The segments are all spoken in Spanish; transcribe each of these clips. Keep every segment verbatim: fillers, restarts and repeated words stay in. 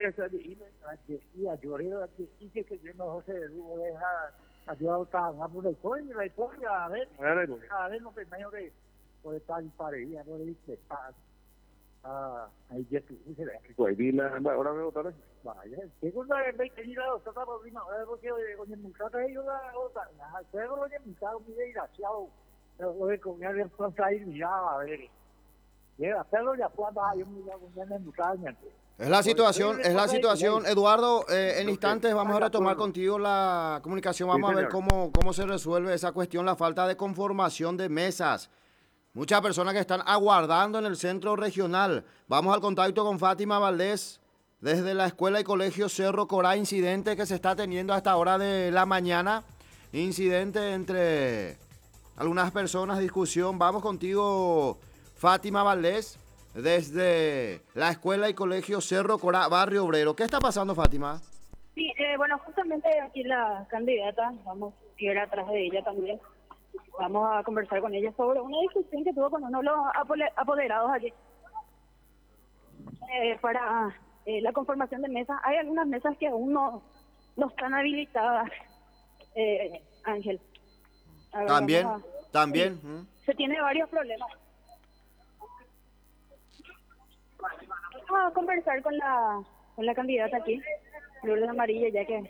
ia Joreo aqui que que no José deja ayudado a una por el coño la historia a ver a ver lo que medio que puede estar pareja no dice ah ahí ya tú dice Pues dile, ahora veo otra vez. vaya que cosa es que ir a otra por prima a ver porque con el muchacho ellos la otra pero lo que muchacho mi desgraciado lo que con él entonces ahí miraba a ver llega hacerlo ya pueda yo me voy a con el muchacho. Es la situación, es la situación. Eduardo, eh, en instantes vamos a retomar contigo la comunicación. Vamos Sí, a ver señor. cómo, cómo se resuelve esa cuestión, la falta de conformación de mesas. Muchas personas que están aguardando en el centro regional. Vamos al contacto con Fátima Valdés desde la Escuela y Colegio Cerro Corá. Incidente que se está teniendo a esta hora de la mañana. Incidente entre algunas personas, discusión. Vamos contigo, Fátima Valdés, desde la Escuela y Colegio Cerro Corá, Barrio Obrero. ¿Qué está pasando, Fátima? Sí, eh, bueno, justamente aquí la candidata, vamos a ir atrás de ella también. Vamos a conversar con ella sobre una discusión que tuvo con uno de los apoderados allí eh, para eh, la conformación de mesas. Hay algunas mesas que aún no, no están habilitadas, eh, Ángel. A ver, También, vamos a- también. sí, ¿Mm? se tiene varios problemas. Vamos a conversar con la con la candidata aquí, Lourdes Amarilla, ya que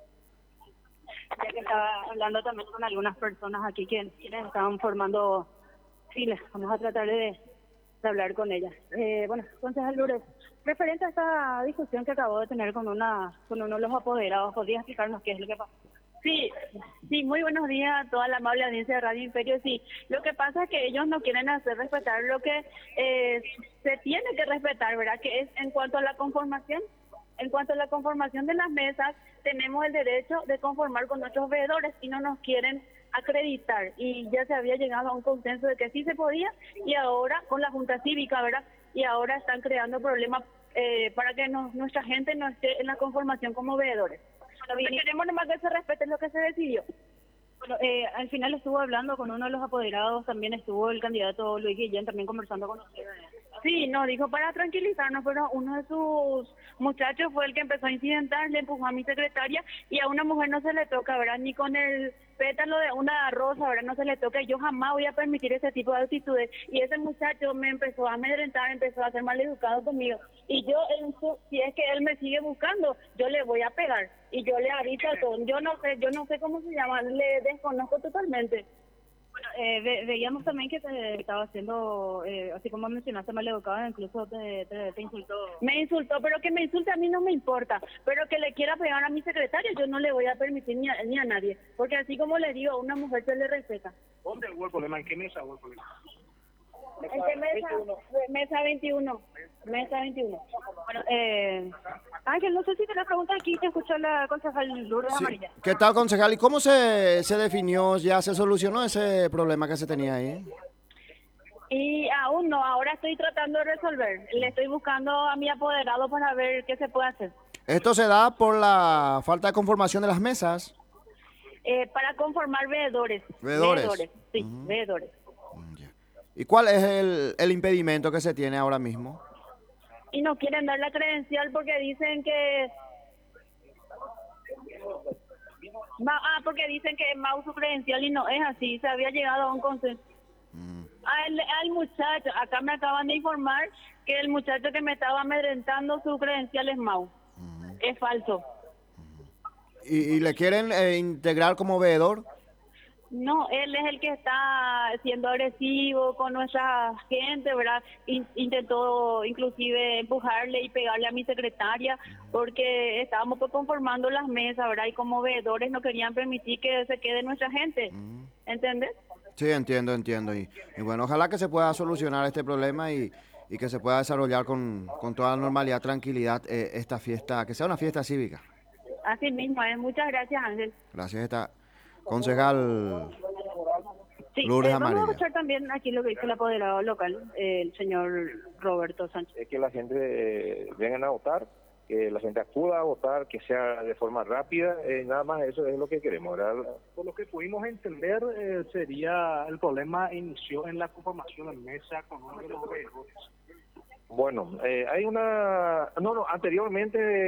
ya que estaba hablando también con algunas personas aquí que, quienes estaban formando filas. Vamos a tratar de, de hablar con ella. Eh, bueno, concejal Lourdes, referente a esta discusión que acabo de tener con una con uno de los apoderados, ¿podría explicarnos qué es lo que pasó? Sí, sí, muy buenos días a toda la amable audiencia de Radio Imperio. Sí, lo que pasa es que ellos no quieren hacer respetar lo que eh, se tiene que respetar, ¿verdad? Que es en cuanto a la conformación. En cuanto a la conformación de las mesas, tenemos el derecho de conformar con nuestros veedores y no nos quieren acreditar. Y ya se había llegado a un consenso de que sí se podía y ahora con la Junta Cívica, ¿verdad? Y ahora están creando problemas eh, para que no, nuestra gente no esté en la conformación como veedores. Bueno, queremos nomás que se respete lo que se decidió. Bueno, eh, al final estuvo hablando con uno de los apoderados, también estuvo el candidato Luis Guillén también conversando con ustedes. Sí, nos dijo para tranquilizarnos, pero uno de sus muchachos fue el que empezó a incidentar, le empujó a mi secretaria y a una mujer no se le toca, ¿verdad? Ni con el pétalo de una rosa, ¿verdad? No se le toca y yo jamás voy a permitir ese tipo de actitudes. Y ese muchacho me empezó a amedrentar, empezó a ser mal educado conmigo. Y yo, en su, si es que él me sigue buscando, yo le voy a pegar. Y yo le aviso a todo. Yo no sé, yo no sé cómo se llama, le desconozco totalmente. Bueno, eh, ve, veíamos también que te estaba haciendo, eh, así como mencionaste, mal educado, incluso te, te, te insultó. Me insultó, pero que me insulte a mí no me importa, pero que le quiera pegar a mi secretaria yo no le voy a permitir ni a, ni a nadie, porque así como le digo, a una mujer se le respeta. ¿Dónde hubo el problema? ¿En qué mesa hubo el problema? ¿En qué mesa? Mesa veintiuno. Mesa veintiuno. Bueno, eh, Ángel, no sé si te la pregunta aquí, te escuchó la concejal Lourdes Sí. Amarilla. ¿Qué tal, concejal? ¿Y cómo se, se definió, ya se solucionó ese problema que se tenía ahí? Y aún no, ahora estoy tratando de resolver. Le estoy buscando a mi apoderado para ver qué se puede hacer. Esto se da por la falta de conformación de las mesas. Eh, para conformar veedores. Veedores. Veedores, sí, Ujú. veedores. Mm, ya. ¿Y cuál es el, el impedimento que se tiene ahora mismo? Y no quieren dar la credencial porque dicen que... Ma- Ah, porque dicen que es Mau su credencial y no es así, se había llegado a un consenso. Mm. Al, al muchacho, acá me acaban de informar que el muchacho que me estaba amedrentando su credencial es Mau. Ujú. Es falso. ¿Y, y le quieren eh, integrar como veedor? No, él es el que está siendo agresivo con nuestra gente, ¿verdad? In- intentó inclusive empujarle y pegarle a mi secretaria porque estábamos pues conformando las mesas, ¿verdad? Y como veedores no querían permitir que se quede nuestra gente, Mm. ¿entendés? Sí, entiendo, entiendo. Y, y bueno, ojalá que se pueda solucionar este problema y, y que se pueda desarrollar con, con toda normalidad, tranquilidad, eh, esta fiesta, que sea una fiesta cívica. Así mismo es. Muchas gracias, Ángel. Gracias a esta concejal Sí, Lourdes eh, vamos a Amarilla. escuchar también aquí lo que dice el apoderado local, eh, el señor Roberto Sánchez. Es que la gente eh, vengan a votar, que la gente acuda a votar, que sea de forma rápida, eh, nada más eso es lo que queremos, ¿verdad? Por lo que pudimos entender, eh, sería el problema inició en la conformación de mesa con uno de los veedores. Bueno, eh, hay una... No, no, anteriormente...